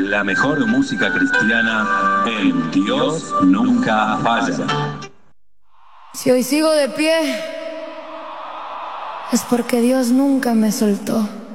La mejor música cristiana en Dios nunca falla. Si hoy sigo de pie, es porque Dios nunca me soltó.